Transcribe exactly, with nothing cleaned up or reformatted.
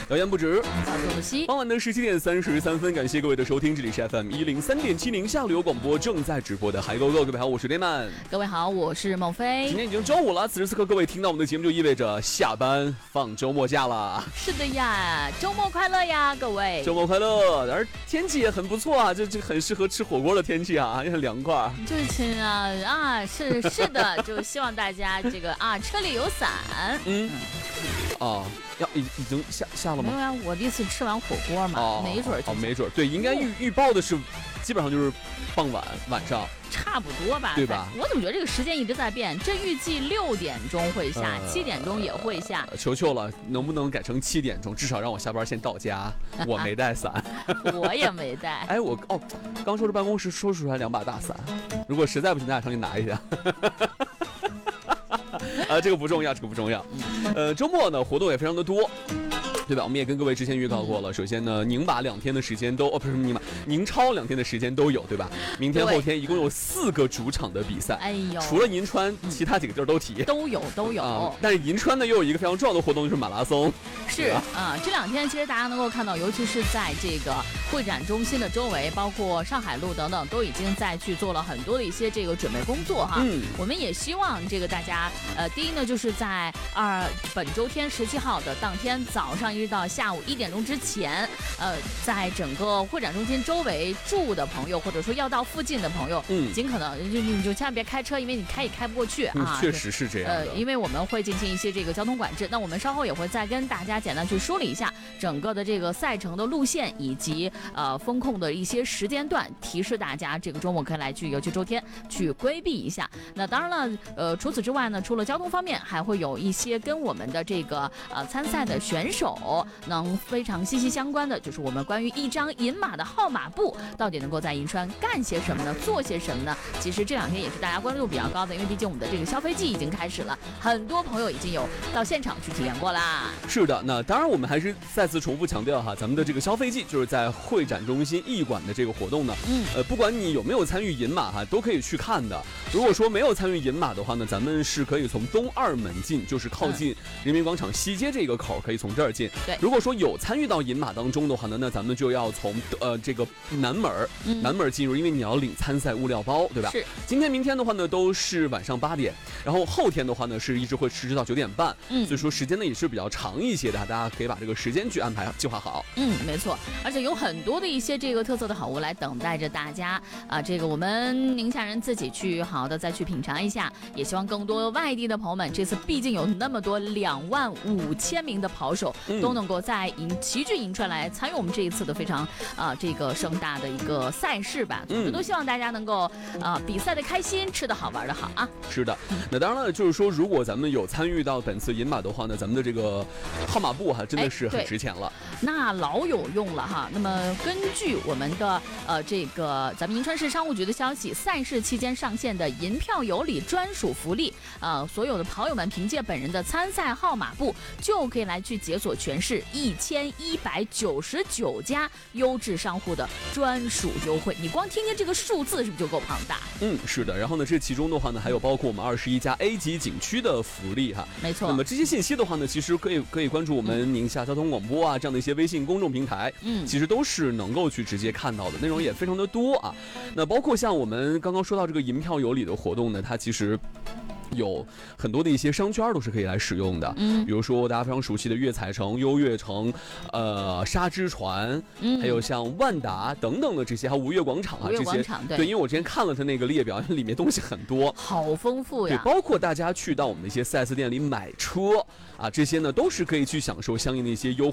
谣言不止， 小作不息。 傍晚的十七点三十三分，感谢各位的收听，这里是 F M 一零三点七零下流广播正在直播的海狗狗。各位好，我是雷曼。 各位好，我是孟非。 今天已经周五了，此时此刻各位听到我们的节目，就意味着下班放周末假了。 是的呀，周末快乐呀，各位！ 周末快乐，而天气也很不错啊，这这很适合吃火锅的天气啊，也很凉快。 就是亲啊啊，是是的，就希望大家这个啊车里有伞。 嗯。哦，要已已经下下了吗？ 没有呀，我第一次吃完火锅嘛，哦、没准儿哦，没准儿，对，应该预预报的是，基本上就是傍晚晚上， 差不多吧， 对吧？ 我怎么觉得这个时间一直在变？这预计六点钟会下，七、呃、点钟也会下。 求求了，能不能改成七点钟？至少让我下班先到家。我没带伞， 我也没带。 哎，我哦，刚收拾办公室收拾出来两把大伞，如果实在不行，咱俩上去拿一下。啊，这个不重要，这个不重要。呃，周末呢活动也非常的多，对吧？我们也跟各位之前预告过了。首先呢，宁马两天的时间都哦，不是宁马，宁超两天的时间都有，对吧？明天后天一共有四个主场的比赛。 哎呦， 除了银川，其他几个地儿都提， 都有都有、 啊。但是银川呢，又有一个非常重要的活动，就是马拉松。 是啊，这两天其实大家能够看到，尤其是在这个会展中心的周围，包括上海路等等，都已经在去做了很多的一些这个准备工作哈。嗯，我们也希望这个大家，呃，第一呢，就是在二本周天十七号的当天早上一直到下午一点钟之前，呃，在整个会展中心周围住的朋友，或者说要到附近的朋友，嗯，尽可能就你就千万别开车，因为你开也开不过去啊。 确实是这样的。 呃，因为我们会进行一些这个交通管制，那我们稍后也会再跟大家简单去梳理一下整个的这个赛程的路线以及呃风控的一些时间段，提示大家这个周末可以来去，尤其周天去规避一下。那当然了，呃，除此之外呢，除了交通方面，还会有一些跟我们的这个呃参赛的选手能非常息息相关的，就是我们关于一张银马的号码布到底能够在银川干些什么呢？做些什么呢？其实这两天也是大家关注度比较高的，因为毕竟我们的这个消费季已经开始了，很多朋友已经有到现场去体验过啦。 是的，那当然我们还是再次重复强调哈，咱们的这个消费季就是在会展中心艺馆的这个活动呢，嗯，呃，不管你有没有参与银马哈，都可以去看的。如果说没有参与银马的话呢，咱们是可以从东二门进，就是靠近人民广场西街这个口，可以从这儿进。 对， 如果说有参与到银马当中的话呢，那咱们就要从呃这个南门嗯、南门进入，因为你要领参赛物料包，对吧？ 是。 今天、明天的话呢，都是晚上八点，然后后天的话呢，是一直会持续到九点半。嗯，所以说时间呢也是比较长一些的，大家可以把这个时间去安排计划好。 嗯，没错，而且有很多的一些这个特色的好物来等待着大家啊！这个我们宁夏人自己去好好的再去品尝一下，也希望更多外地的朋友们，这次毕竟有那么多两万五千名的跑手，嗯、都能够在银齐聚银川来参与我们这一次的非常啊这个盛大的一个赛事吧。嗯，都希望大家能够啊比赛的开心，吃的好，玩的好啊。 是的，那当然了，就是说如果咱们有参与到本次银马的话呢，咱们的这个号码布哈真的是很值钱了。 那老有用了哈。那么根据我们的呃这个咱们银川市商务局的消息，赛事期间上线的银票有礼专属福利，呃，所有的跑友们凭借本人的参赛号码布就可以来去解锁全市一千一百九十九家优质商户的专属优惠。你光听听这个数字是不是就够庞大？ 嗯，是的。然后呢，这其中的话呢，还有包括我们二十一家 A 级景区的福利哈。 没错。 那么这些信息的话呢，其实可以可以关注我们宁夏交通广播啊这样的一些微信公众平台，嗯，其实都是能够去直接看到的，内容也非常的多啊。那包括像我们刚刚说到这个银票有礼的活动呢，它其实有很多的一些商圈都是可以来使用的，嗯，比如说大家非常熟悉的悦彩城、优悦城、呃沙之船，嗯，还有像万达等等的这些，还有吴越广场啊， 这些对, 对，因为我之前看了它那个列表，里面东西很多， 好丰富呀。 对，包括大家去到我们的一些 四 S 店里买车啊，这些呢都是可以去享受相应的一些优惠。